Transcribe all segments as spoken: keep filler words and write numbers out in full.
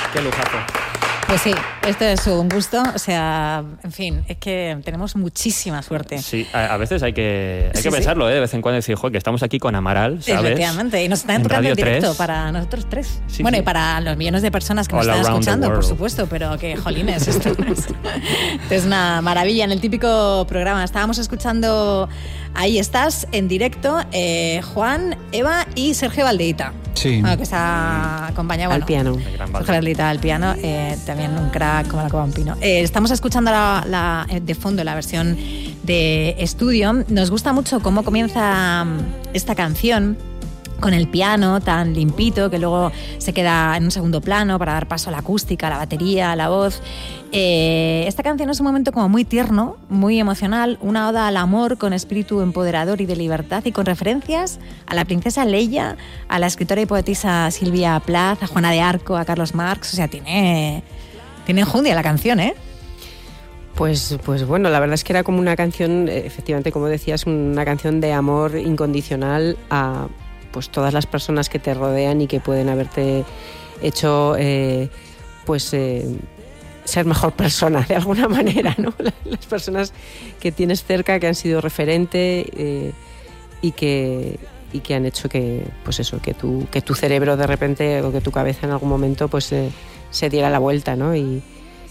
Qué lujazo. Pues sí, esto es un gusto, o sea, en fin, es que tenemos muchísima suerte. Sí, a, a veces hay que, hay Sí, que sí. pensarlo, ¿eh? De vez en cuando decir, joder, que estamos aquí con Amaral, ¿sabes? Efectivamente, y nos están En tocando en Radio directo tres. para nosotros tres. Sí, bueno, sí. y para los millones de personas que nos All están around the escuchando, por world. supuesto, pero que, jolines, esto es, es una maravilla. En el típico programa estábamos escuchando Ahí estás, en directo, eh, Juan, Eva y Sergio Valdeita. Sí. Bueno, que está acompañado Al bueno, piano. El gran Sergio Valdeita al piano, eh, también un crack como la coba un pino. Eh, estamos escuchando la, la, de fondo la versión de estudio. Nos gusta mucho cómo comienza esta canción, con el piano tan limpito que luego se queda en un segundo plano para dar paso a la acústica, a la batería, a la voz. Eh, esta canción es un momento como muy tierno, muy emocional, una oda al amor con espíritu empoderador y de libertad, y con referencias a la princesa Leia, a la escritora y poetisa Silvia Plath, a Juana de Arco, a Carlos Marx. O sea, tiene, tiene enjundia la canción, ¿eh? Pues, pues bueno, la verdad es que era como una canción, efectivamente, como decías, una canción de amor incondicional a pues todas las personas que te rodean y que pueden haberte hecho eh, pues eh, ser mejor persona de alguna manera, ¿no? Las personas que tienes cerca, que han sido referente eh, y que y que han hecho que pues eso, que tu que tu cerebro de repente o que tu cabeza en algún momento pues eh, se diera la vuelta, ¿no? Y,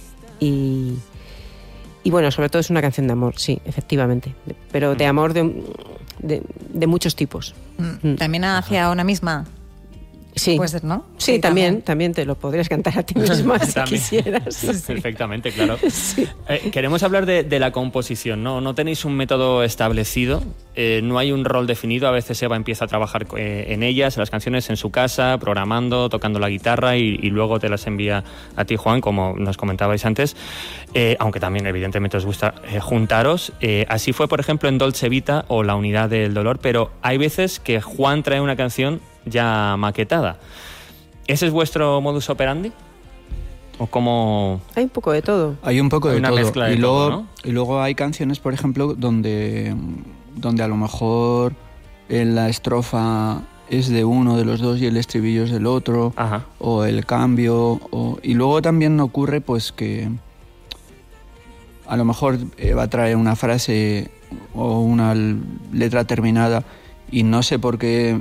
y y bueno, sobre todo es una canción de amor, sí, efectivamente, pero de amor de de, de muchos tipos. Mm. También hacia una misma. Sí. Puede ser, ¿no? Sí, Sí, también, también. también te lo podrías cantar a ti misma si También. quisieras. Sí, perfectamente, claro. Sí. Eh, queremos hablar de, de la composición, ¿no? No tenéis un método establecido, eh, no hay un rol definido. A veces Eva empieza a trabajar eh, en ellas, en las canciones, en su casa, programando, tocando la guitarra, y, y luego te las envía a ti, Juan, como nos comentabais antes, eh, aunque también evidentemente os gusta eh, juntaros. Eh, así fue, por ejemplo, en Dolce Vita o La Unidad del Dolor, pero hay veces que Juan trae una canción ya maquetada. ¿Ese es vuestro modus operandi? ¿O cómo...? Hay un poco de todo. Hay un poco Hay de una todo. mezcla de y, luego, todo, ¿no? y luego hay canciones, por ejemplo, donde, donde a lo mejor en la estrofa es de uno de los dos y el estribillo es del otro. Ajá. O el cambio. O, y luego también ocurre pues que a lo mejor Eva trae una frase o una letra terminada y no sé por qué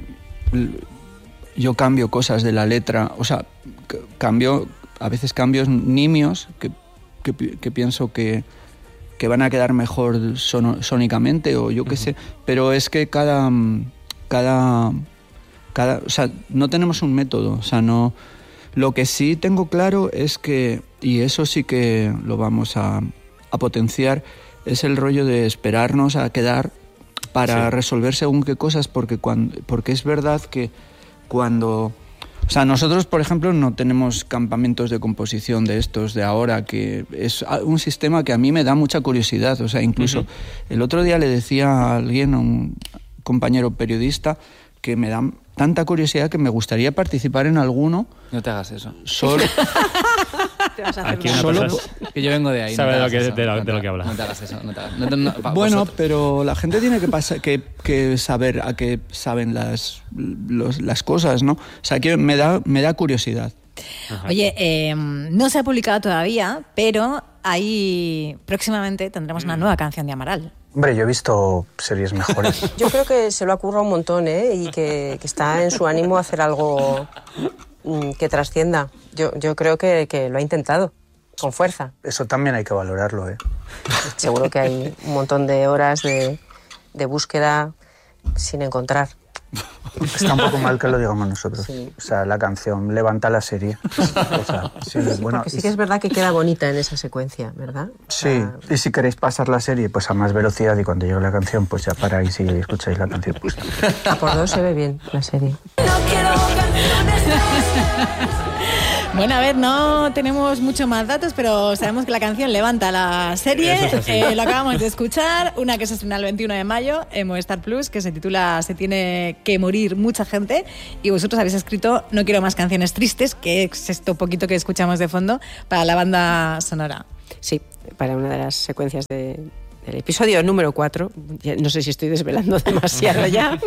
yo cambio cosas de la letra, o sea, c- cambio, a veces cambios nimios que, que, que pienso que, que van a quedar mejor sono, sónicamente o yo qué Uh-huh. sé, pero es que cada, cada, cada, o sea, no tenemos un método, o sea, no, lo que sí tengo claro es que, y eso sí que lo vamos a, a potenciar, es el rollo de esperarnos a quedar para Sí. resolver según qué cosas, porque, cuando, porque es verdad que cuando... O sea, nosotros, por ejemplo, no tenemos campamentos de composición de estos de ahora, que es un sistema que a mí me da mucha curiosidad. O sea, incluso Uh-huh. el otro día le decía a alguien, a un compañero periodista, que me da tanta curiosidad que me gustaría participar en alguno. No te hagas eso. Solo, Te vas a hacer Aquí una- una Solo persona... Que yo vengo de ahí. Sabe no te de lo hagas que- eso, de lo- no de te lo que hagas- habla. No te hagas eso. No te hagas, no te- no, pa- bueno, vosotros. pero la gente tiene que, pasa, que, que saber a qué saben las, los- las cosas, ¿no? O sea, que me da, me da curiosidad. Ajá. Oye, eh, no se ha publicado todavía, pero ahí próximamente tendremos una nueva canción de Amaral. Hombre, yo he visto series mejores. Yo creo que se lo ha currado un montón, ¿eh? Y que, que está en su ánimo hacer algo mm, que trascienda. Yo, yo creo que, que lo ha intentado, con fuerza. Eso también hay que valorarlo, ¿eh? Seguro que hay un montón de horas de, de búsqueda sin encontrar. Está un poco mal que lo digamos nosotros. Sí. O sea, la canción levanta la serie. O sea, sí, bueno, Porque sí y- que es verdad que queda bonita en esa secuencia, ¿verdad? O Sí, sea, y si queréis pasar la serie pues a más velocidad y cuando llegue la canción pues ya paráis y escucháis la canción. Pues, a por dos se ve bien la serie. Bueno, a ver, no tenemos mucho más datos, pero sabemos que la canción levanta la serie. Eso es así. Eh, lo acabamos de escuchar, una que se estrena el veintiuno de mayo en Movistar Plus, que se titula Se tiene que morir mucha gente, y vosotros habéis escrito No quiero más canciones tristes, que es esto poquito que escuchamos de fondo, para la banda sonora. Sí, para una de las secuencias de, del episodio número cuatro. No sé si estoy desvelando demasiado ya.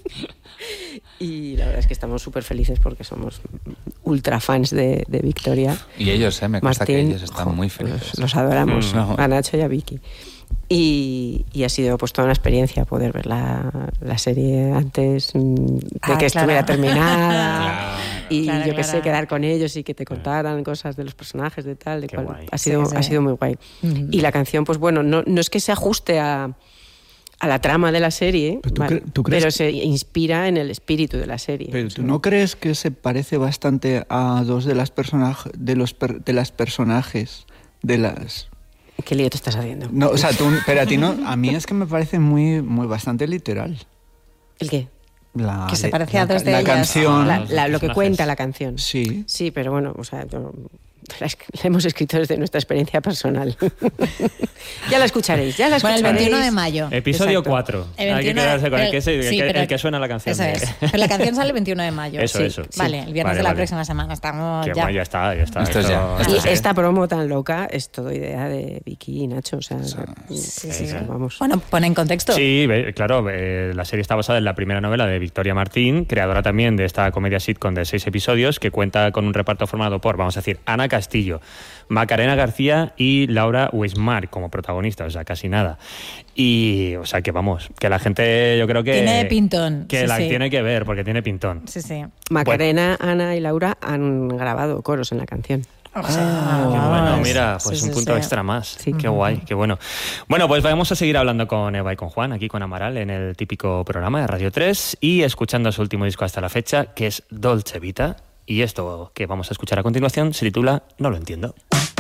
Y la verdad es que estamos súper felices porque somos ultra fans de, de Victoria. Y ellos, ¿eh? Me consta Martín, que ellos están jo, muy felices. Los, los adoramos, Mm, no. a Nacho y a Vicky. Y, y ha sido pues toda una experiencia poder ver la, la serie antes mm, de Ah, que claro. estuviera terminada. Claro. Y Claro, yo que claro. sé, quedar con ellos y que te contaran cosas de los personajes, de tal, de Qué cual. guay. Ha sido, Sí, sí. ha sido muy guay. Ujú. Y la canción, pues bueno, no, no es que se ajuste a, a la trama de la serie, Pero tú ¿vale? cre- tú crees pero que- se inspira en el espíritu de la serie. Pero ¿tú no crees que se parece bastante a dos de las personajes de los per- de las personajes de las ¿Qué lío te estás haciendo? no, o sea, tú, pero a ti no, a mí es que me parece muy muy bastante literal. ¿El qué? La, Que se le- parece a la- dos de la ellas. canción. La- los la- lo que personajes. cuenta la canción. Sí. Sí, pero bueno, o sea, yo- la, es- la hemos escrito desde nuestra experiencia personal. Ya la escucharéis, ya la Bueno, el escucharéis. veintiuno de mayo. Episodio Exacto. cuatro. El Hay que veintiuno quedarse con el, el- que, se- sí, que- pero- el que suena la canción. Eso de- es. Pero la canción sale el veintiuno de mayo. Eso, Sí. eso. Vale, el viernes Vale, de la vale. próxima semana. Estamos Qué ya. guay, ya está, ya está. Esto es ya, esto Y es ya. esta promo tan loca es todo idea de Vicky y Nacho, o sea, Sí, sí. eso, vamos. Bueno, pone en contexto. Sí, ve- claro, eh, la serie está basada en la primera novela de Victoria Martín, creadora también de esta comedia sitcom de seis episodios, que cuenta con un reparto formado por, vamos a decir, Ana Castillo, Macarena García y Laura Weismar como protagonistas, o sea, casi nada. Y, o sea, que vamos, que la gente yo creo que... Tiene pintón, Que sí, la sí. tiene que ver, porque tiene pintón. Sí, sí. Macarena, Ana y Laura han grabado coros en la canción. O sea, Qué vamos. bueno, mira, pues Sí, un sí, punto sí. extra más. Sí. Qué guay, qué bueno. Bueno, pues vamos a seguir hablando con Eva y con Juan, aquí con Amaral, en el típico programa de Radio tres y escuchando su último disco hasta la fecha, que es Dolce Vita. Y esto que vamos a escuchar a continuación se titula No lo entiendo.